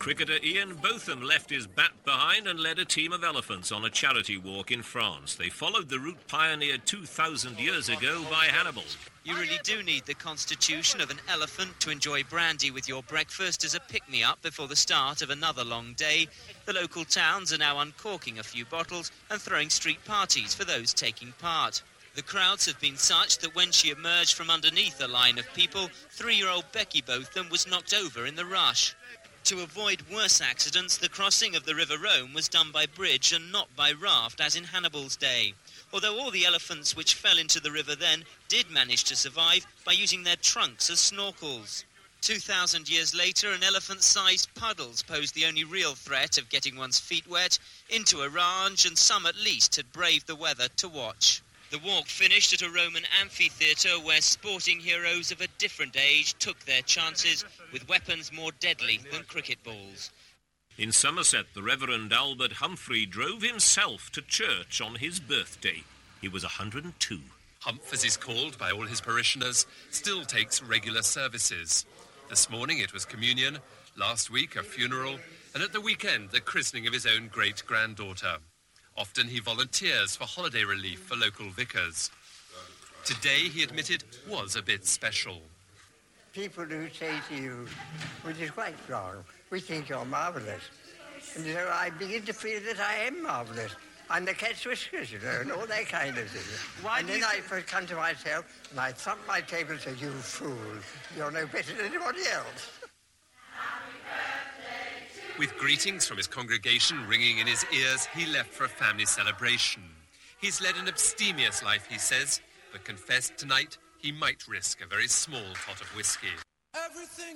Cricketer Ian Botham left his bat behind and led a team of elephants on a charity walk in France. They followed the route pioneered 2,000 years ago by Hannibal. You really do need the constitution of an elephant to enjoy brandy with your breakfast as a pick-me-up before the start of another long day. The local towns are now uncorking a few bottles and throwing street parties for those taking part. The crowds have been such that when she emerged from underneath a line of people, 3-year-old Becky Botham was knocked over in the rush. To avoid worse accidents, the crossing of the River Rhone was done by bridge and not by raft, as in Hannibal's day. Although all the elephants which fell into the river then did manage to survive by using their trunks as snorkels. 2,000 years later, an elephant-sized puddles posed the only real threat of getting one's feet wet. Into Orange, and some at least had braved the weather to watch. The walk finished at a Roman amphitheatre where sporting heroes of a different age took their chances with weapons more deadly than cricket balls. In Somerset, the Reverend Albert Humphrey drove himself to church on his birthday. He was 102. Humph, as he's called by all his parishioners, still takes regular services. This morning it was communion, last week a funeral, and at the weekend the christening of his own great-granddaughter. Often he volunteers for holiday relief for local vicars. Today, he admitted, was a bit special. People who say to you, which is quite wrong, we think you're marvellous. And so I begin to feel that I am marvellous. I'm the cat's whiskers, you know, and all that kind of thing. And then I come to myself and I thump my table and say, you fool, you're no better than anybody else. With greetings from his congregation ringing in his ears, he left for a family celebration. He's led an abstemious life, he says, but confessed tonight he might risk a very small pot of whiskey.